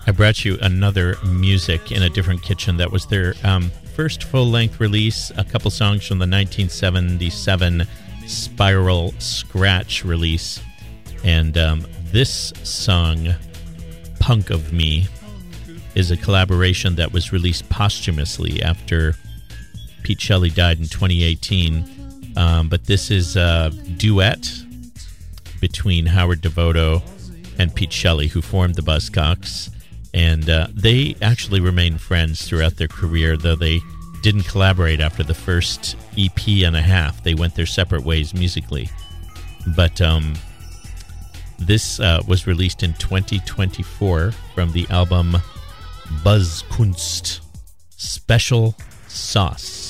I brought you another Music in a Different Kitchen. That was their first full-length release, a couple songs from the 1977 Spiral Scratch release. And this song, Punk of Me, is a collaboration that was released posthumously after Pete Shelley died in 2018. But this is a duet between Howard Devoto and Pete Shelley, who formed the Buzzcocks. And they actually remained friends throughout their career, though they didn't collaborate after the first EP and a half. They went their separate ways musically. But this was released in 2024 from the album Buzzkunst Special Sauce.